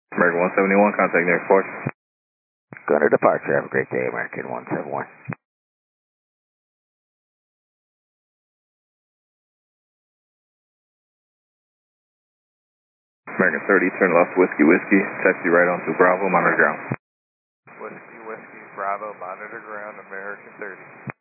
American 171, contact near Force. Gunner departure. Have a great day, American 171. American 30, turn left, Whiskey, Whiskey. Taxi right onto Bravo, monitor ground. Whiskey, Whiskey, Bravo, monitor ground, American 30.